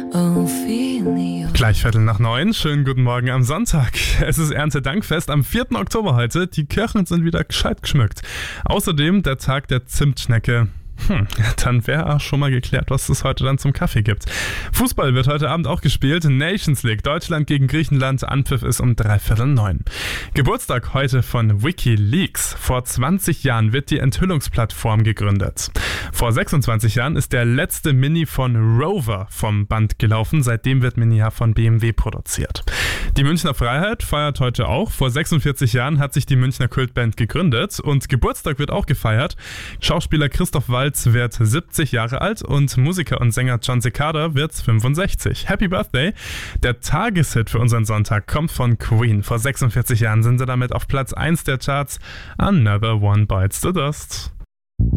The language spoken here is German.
Gleich 8:45, schönen guten Morgen am Sonntag. Es ist Erntedankfest am 4. Oktober heute. Die Kirchen sind wieder gescheit geschmückt. Außerdem der Tag der Zimtschnecke. Dann wäre auch schon mal geklärt, was es heute dann zum Kaffee gibt. Fußball wird heute Abend auch gespielt. Nations League, Deutschland gegen Griechenland. Anpfiff ist um 8:45. Geburtstag heute von WikiLeaks. Vor 20 Jahren wird die Enthüllungsplattform gegründet. Vor 26 Jahren ist der letzte Mini von Rover vom Band gelaufen. Seitdem wird Mini ja von BMW produziert. Die Münchner Freiheit feiert heute auch. Vor 46 Jahren hat sich die Münchner Kultband gegründet und Geburtstag wird auch gefeiert. Schauspieler Christoph Waltz wird 70 Jahre alt und Musiker und Sänger John Cicada wird 65. Happy Birthday! Der Tageshit für unseren Sonntag kommt von Queen. Vor 46 Jahren sind sie damit auf Platz 1 der Charts. Another One Bites the Dust.